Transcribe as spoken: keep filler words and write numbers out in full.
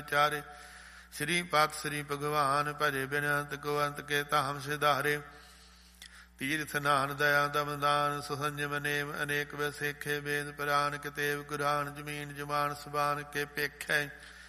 ਚਾਰੇ। ਸ੍ਰੀ ਪਤ ਸ੍ਰੀ ਭਗਵਾਨ ਭਜੇ ਬਿਨ ਅੰਤ ਕੋ ਅੰਤ ਕੇ ਧਾਮ ਸਿਧਾਰੇ। ਤੀਰਥ ਨਾਨ ਦਇਆ ਦਮਦਾਨ ਸੁਸੰਜਮ ਨੇਮ ਅਨੇਕ ਵਸੇਖੇ। ਵੇਦ ਪੁਰਾਨ ਕਿਤੇਬ ਕੁਰਾਨ ਜ਼ਮੀਨ ਜਮਾਨ ਸਬਾਨ ਕੇ ਪੇਖੈ।